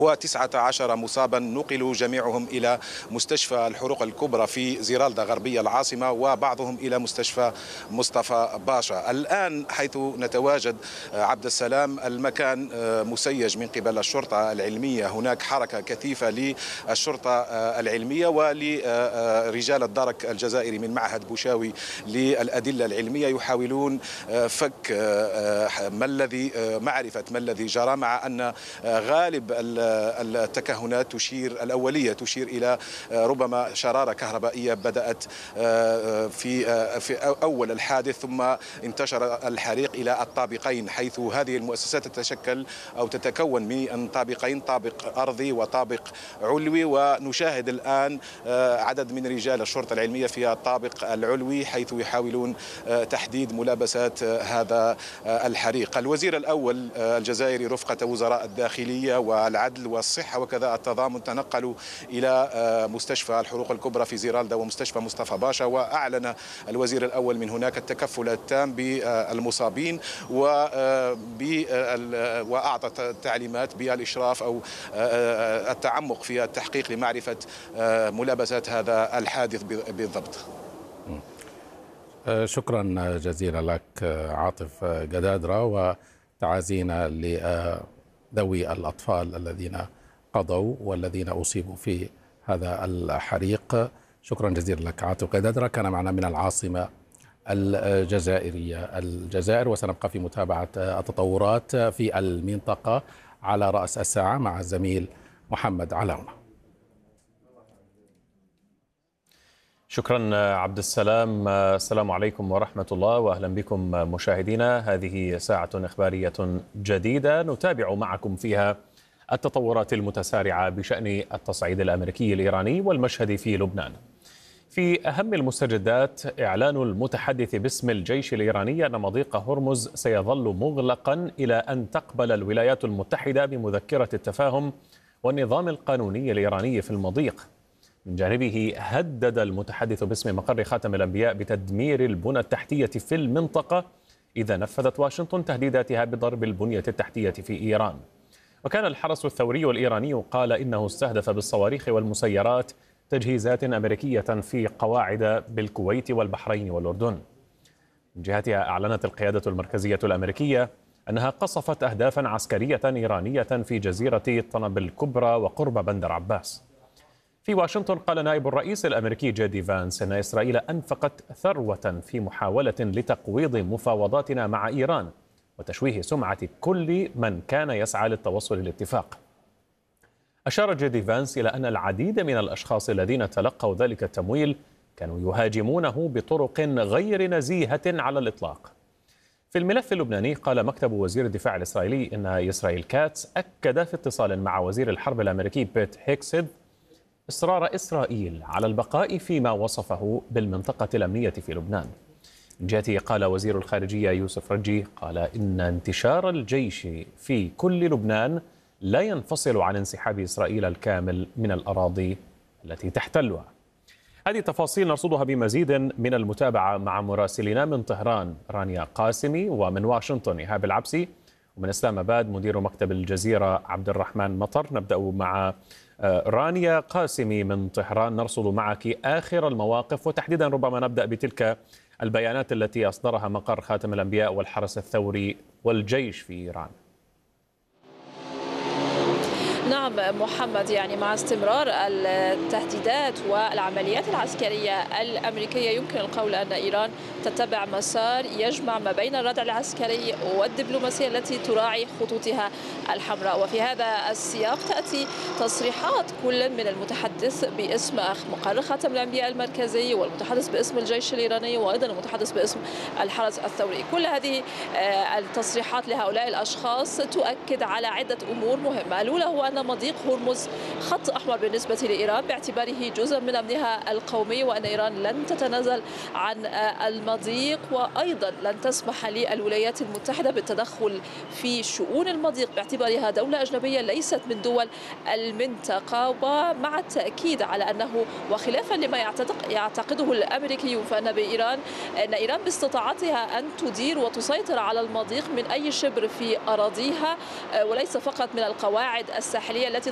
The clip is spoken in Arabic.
و19 مصابا نقلوا جميعهم إلى مستشفى الحروق الكبرى في زيرالدا غربية العاصمة، وبعضهم إلى مستشفى مصطفى باشا. الآن حيث نتواجد عبد السلام، المكان مسيج من قبل الشرطة العلمية. هناك حركة كثيفة للشرطة العلمية ولرجال الدرك الجزائري من معهد بوشاوي للأدلة العلمية، يحاولون فك معرفة ما الذي جرى، مع أن غالب التكهنات الأولية تشير إلى ربما شرارة كهربائية بدأت في أول الحادث، ثم انتشر الحريق إلى الطابقين، حيث هذه المؤسسات تتشكل أو تتكون من طابقين، طابق أرضي وطابق علوي. ونشاهد الآن عدد من رجال الشرطة العلمية في الطابق العلوي حيث يحاولون تحديد ملابسات هذا الحريق. الوزير الأول الجزائري رفقة وزراء الداخلية والعدل والصحة وكذا التضامن تنقلوا إلى مستشفى الحروق الكبرى في زيرالدا ومستشفى مصطفى باشا، وأعلن الوزير الأول من هناك التكفل التام بالمصابين وأعطى تعليمات بالإشراف أو التعمق في التحقيق لمعرفة ملابسات هذا الحادث بالضبط. شكرا جزيلا لك عاطف جدادرة، وتعازينا لذوي الأطفال الذين قضوا والذين أصيبوا في هذا الحريق. شكرا جزيلا لك عاطف جدادرة، كان معنا من العاصمة الجزائرية الجزائر، وسنبقى في متابعة التطورات في المنطقة على رأس الساعة مع الزميل محمد علاونة. شكرا عبد السلام. السلام عليكم ورحمة الله وأهلا بكم مشاهدينا. هذه ساعة إخبارية جديدة نتابع معكم فيها التطورات المتسارعة بشأن التصعيد الأمريكي الإيراني والمشهد في لبنان. في أهم المستجدات إعلان المتحدث باسم الجيش الإيراني أن مضيق هرمز سيظل مغلقا إلى أن تقبل الولايات المتحدة بمذكرة التفاهم والنظام القانوني الإيراني في المضيق. من جانبه هدد المتحدث باسم مقر خاتم الأنبياء بتدمير البنى التحتية في المنطقة إذا نفذت واشنطن تهديداتها بضرب البنية التحتية في إيران. وكان الحرس الثوري الإيراني قال إنه استهدف بالصواريخ والمسيرات تجهيزات أمريكية في قواعد بالكويت والبحرين والأردن. من جهتها أعلنت القيادة المركزية الأمريكية أنها قصفت أهدافا عسكرية إيرانية في جزيرة طنب الكبرى وقرب بندر عباس. في واشنطن قال نائب الرئيس الأمريكي جيدي فانس أن إسرائيل أنفقت ثروة في محاولة لتقويض مفاوضاتنا مع إيران وتشويه سمعة كل من كان يسعى للتوصل للاتفاق. أشار جيدي فانس إلى أن العديد من الأشخاص الذين تلقوا ذلك التمويل كانوا يهاجمونه بطرق غير نزيهة على الإطلاق. في الملف اللبناني قال مكتب وزير الدفاع الإسرائيلي أن إسرائيل كاتس أكد في اتصال مع وزير الحرب الأمريكي بيت هيكسيد إصرار إسرائيل على البقاء فيما وصفه بالمنطقة الأمنية في لبنان. من جهته قال وزير الخارجية يوسف رجي قال إن انتشار الجيش في كل لبنان لا ينفصل عن انسحاب إسرائيل الكامل من الأراضي التي تحتلها. هذه التفاصيل نرصدها بمزيد من المتابعة مع مراسلنا من طهران رانيا قاسمي، ومن واشنطن إيهاب العبسي، ومن إسلام آباد مدير مكتب الجزيرة عبد الرحمن مطر. نبدأ مع رانيا قاسمي من طهران، نرصد معك آخر المواقف، وتحديدا ربما نبدأ بتلك البيانات التي أصدرها مقر خاتم الأنبياء والحرس الثوري والجيش في إيران. نعم محمد، مع استمرار التهديدات والعمليات العسكرية الأمريكية يمكن القول أن إيران تتبع مسار يجمع ما بين الردع العسكري والدبلوماسية التي تراعي خطوطها الحمراء. وفي هذا السياق تأتي تصريحات كل من المتحدث باسم مقر خاتم الأنبياء المركزي والمتحدث باسم الجيش الإيراني وأيضا المتحدث باسم الحرس الثوري. كل هذه التصريحات لهؤلاء الأشخاص تؤكد على عدة أمور مهمة. الأولى هو أن مضيق هرمز خط أحمر بالنسبة لإيران باعتباره جزء من أمنها القومي، وأن إيران لن تتنازل عن المضيق، وأيضا لن تسمح للولايات المتحدة بالتدخل في شؤون المضيق باعتبارها دولة أجنبية ليست من دول المنطقة. ومع التأكيد على أنه وخلافا لما يعتقده الأمريكيون فإن إيران باستطاعتها أن تدير وتسيطر على المضيق من أي شبر في أراضيها، وليس فقط من القواعد الساحلية التي